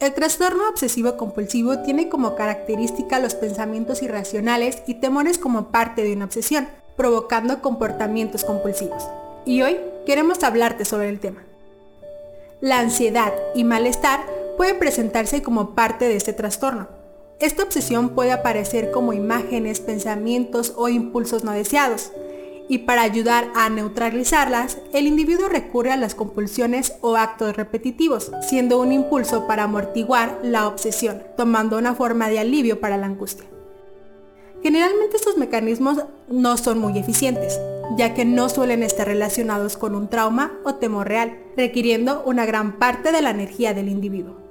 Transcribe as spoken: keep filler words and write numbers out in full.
El trastorno obsesivo-compulsivo tiene como característica los pensamientos irracionales y temores como parte de una obsesión, provocando comportamientos compulsivos. Y hoy queremos hablarte sobre el tema. La ansiedad y malestar pueden presentarse como parte de este trastorno. Esta obsesión puede aparecer como imágenes, pensamientos o impulsos no deseados. Y para ayudar a neutralizarlas, el individuo recurre a las compulsiones o actos repetitivos, siendo un impulso para amortiguar la obsesión, tomando una forma de alivio para la angustia. Generalmente estos mecanismos no son muy eficientes, ya que no suelen estar relacionados con un trauma o temor real, requiriendo una gran parte de la energía del individuo.